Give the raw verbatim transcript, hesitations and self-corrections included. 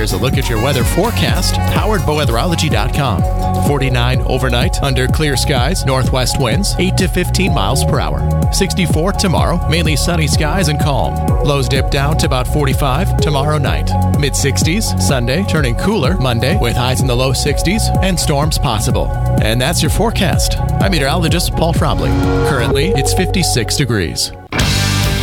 Here's a look at your weather forecast, powered by weatherology dot com. forty-nine overnight under clear skies, northwest winds eight to fifteen miles per hour. sixty-four tomorrow, mainly sunny skies and calm. Lows dip down to about forty-five tomorrow night. mid sixties Sunday, turning cooler Monday with highs in the low sixties and storms possible. And that's your forecast. I'm meteorologist Paul Frobley. Currently, it's fifty-six degrees.